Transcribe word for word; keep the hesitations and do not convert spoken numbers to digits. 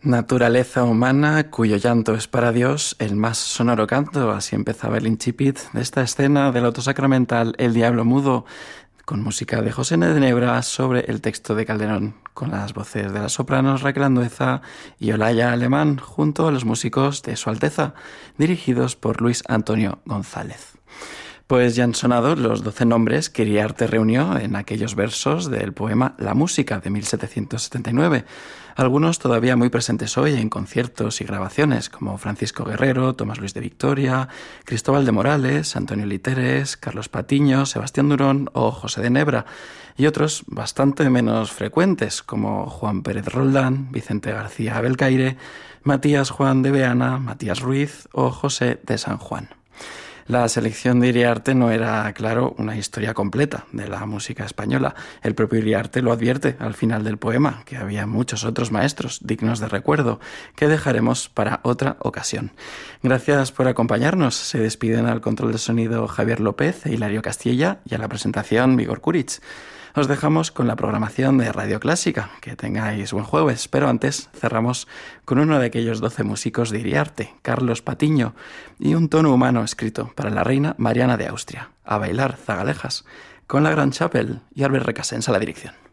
Naturaleza humana, cuyo llanto es para Dios el más sonoro canto. Así empezaba el incipit de esta escena del autosacramental El Diablo Mudo, con música de José de Nebra sobre el texto de Calderón, con las voces de las sopranos Raquel Andueza y Olaya Alemán, junto a los músicos de Su Alteza, dirigidos por Luis Antonio González. Pues ya han sonado los doce nombres que Iriarte reunió en aquellos versos del poema La Música de mil setecientos setenta y nueve, algunos todavía muy presentes hoy en conciertos y grabaciones, como Francisco Guerrero, Tomás Luis de Victoria, Cristóbal de Morales, Antonio Literes, Carlos Patiño, Sebastián Durón o José de Nebra, y otros bastante menos frecuentes, como Juan Pérez Roldán, Vicente García Belcaire, Matías Juan de Beana, Matías Ruiz o José de San Juan. La selección de Iriarte no era, claro, una historia completa de la música española. El propio Iriarte lo advierte al final del poema, que había muchos otros maestros dignos de recuerdo, que dejaremos para otra ocasión. Gracias por acompañarnos. Se despiden al control de sonido Javier López e Hilario Castilla y a la presentación Vigor Kuric. Os dejamos con la programación de Radio Clásica. Que tengáis buen jueves, pero antes cerramos con uno de aquellos doce músicos de Iriarte, Carlos Patiño, y un tono humano escrito para la reina Mariana de Austria. A bailar, zagalejas, con la Gran Chapel y Albert Recasens a la dirección.